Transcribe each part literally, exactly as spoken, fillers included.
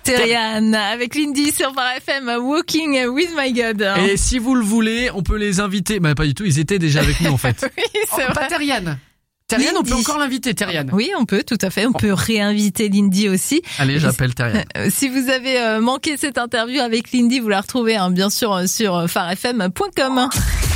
Terrian avec Lindy sur Phare F M, Walking with My God. Et si vous le voulez, on peut les inviter. Bah pas du tout, ils étaient déjà avec nous en fait. Oui, c'est oh, vrai. Pas Terrian. Terrian, on peut encore l'inviter, Terrian. Oui, on peut, tout à fait. On oh. peut réinviter Lindy aussi. Allez, j'appelle Terrian. Si vous avez euh, manqué cette interview avec Lindy, vous la retrouvez hein, bien sûr sur phare f m point com.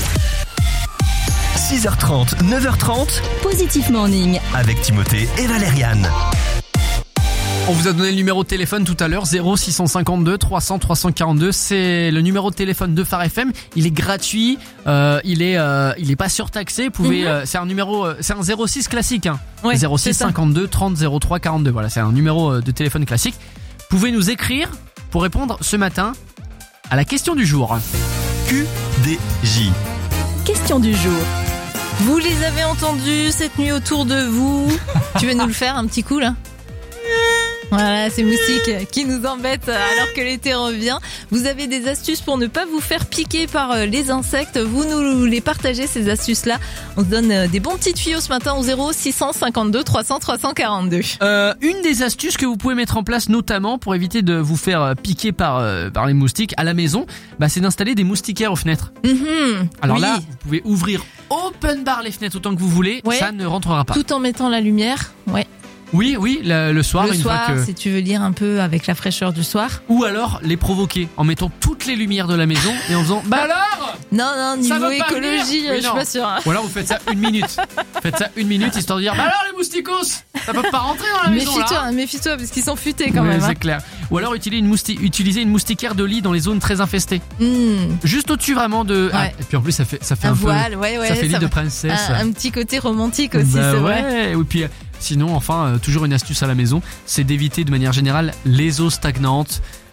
six heures trente, neuf heures trente. Positif Morning. Avec Timothée et Valériane. On vous a donné le numéro de téléphone tout à l'heure, zéro six cent cinquante-deux trois cents trois cent quarante-deux. C'est le numéro de téléphone de Phare F M. Il est gratuit, euh, il est, euh, il est pas surtaxé. Vous pouvez, mm-hmm. euh, c'est un numéro, euh, c'est un zéro six classique, hein. Ouais, zéro six cinquante-deux trente zéro trois quarante-deux. Voilà, c'est un numéro de téléphone classique. Vous pouvez nous écrire pour répondre ce matin à la question du jour. Q D J. Question du jour. Vous les avez entendus cette nuit autour de vous. Tu veux nous le faire un petit coup là? Voilà, ces moustiques qui nous embêtent alors que l'été revient. Vous avez des astuces pour ne pas vous faire piquer par les insectes. Vous nous les partagez, ces astuces-là. On se donne des bons petits tuyaux ce matin au zéro six cent cinquante-deux trois cents trois cent quarante-deux. Euh, une des astuces que vous pouvez mettre en place, notamment pour éviter de vous faire piquer par, euh, par les moustiques à la maison, bah, c'est d'installer des moustiquaires aux fenêtres. Mmh, alors oui. là, vous pouvez ouvrir open bar les fenêtres autant que vous voulez. Ouais. Ça ne rentrera pas. Tout en mettant la lumière. Ouais. Oui, oui, le, le soir, le une soir, fois que... si tu veux lire un peu avec la fraîcheur du soir. Ou alors les provoquer en mettant toutes les lumières de la maison et en faisant bah alors. Non, non, niveau écologie, oui, je suis pas sûre. Hein. Ou alors vous faites ça une minute. Faites ça une minute histoire de dire bah alors les mousticos, ça peut pas rentrer dans la maison. Méfie-toi, là. méfie-toi parce qu'ils sont futés quand oui, même. C'est hein. clair. Ou alors utiliser une, mousti... utiliser une moustiquaire de lit dans les zones très infestées. Mmh. Juste au-dessus vraiment de. Ouais. Ah, et puis en plus ça fait ça fait un, un voile, peu. ouais, ouais, ça fait lit ça de va... princesse. Un, un petit côté romantique aussi, bah c'est ouais. vrai. Et puis sinon, enfin, euh, toujours une astuce à la maison, c'est d'éviter de manière générale les eaux stagnantes.